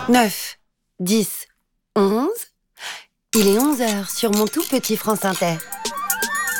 9, 10, 11. Il est 11 heures sur mon tout petit France Inter.